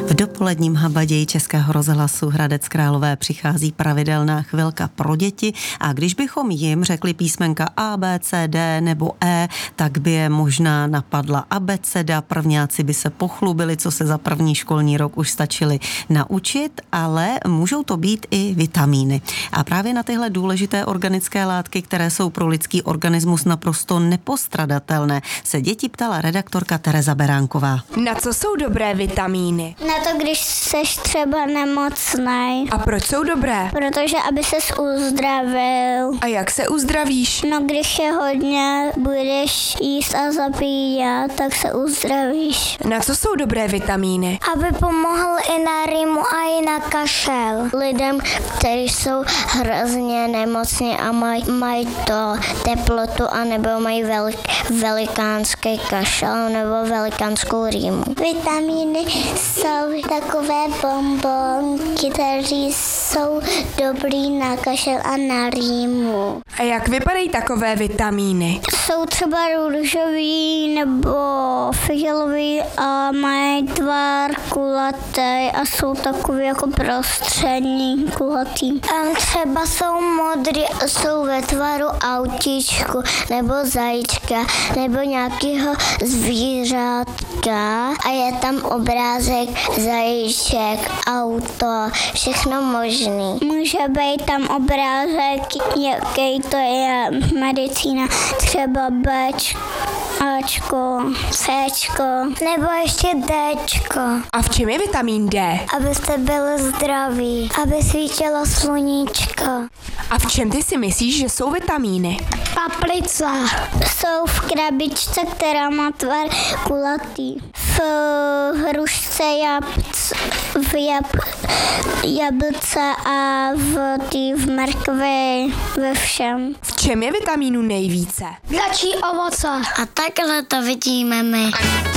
V dopoledním habaději Českého rozhlasu Hradec Králové přichází pravidelná chvilka pro děti a když bychom jim řekli písmenka A, B, C, D nebo E, tak by je možná napadla abeceda, prvňáci by se pochlubili, co se za první školní rok už stačili naučit, ale můžou to být i vitamíny. A právě na tyhle důležité organické látky, které jsou pro lidský organismus naprosto nepostradatelné, se děti ptala redaktorka Tereza Beránková. Na co jsou dobré vitamíny? Na to, když seš třeba nemocnej. A proč jsou dobré? Protože aby ses uzdravil. A jak se uzdravíš? No, když je hodně budeš jíst a zapíjet, tak se uzdravíš. Na co jsou dobré vitamíny? Aby pomohl i na rýmu a i na kašel. Lidem, kteří jsou hrozně nemocní a mají to teplotu a nebo mají velikánský kašel nebo velikánskou rýmu. Vitamíny jsou takové bonbonky, které jsou dobrý na kašel a na rýmu. A jak vypadají takové vitamíny? Jsou třeba růžový nebo fialový a mají tvar kulatý a jsou takový jako prostřední kulatý. Třeba jsou modrý, jsou ve tvaru autíčku nebo zajíčka nebo nějakého zvířátka a je tam obrázek zajíček, auto, všechno možný. Může být tam obrázek, jaký to je medicína, třeba Ačko, Cčko, nebo ještě Dčko. A v čem je vitamin D? Abyste byli zdraví, aby svítilo sluníčko. A v čem ty si myslíš, že jsou vitamíny? Paprica. Jsou v krabičce, která má tvar kulatý. V hrušce, jablce a v mrkvi, ve všem. V čem je vitamínu nejvíce? Začí ovoce. A takhle to vidíme my.